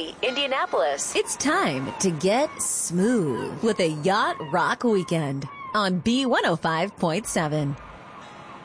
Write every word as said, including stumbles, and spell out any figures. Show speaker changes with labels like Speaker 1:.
Speaker 1: City, Indianapolis.
Speaker 2: It's time to get smooth with a Yacht Rock Weekend on B one oh five point seven.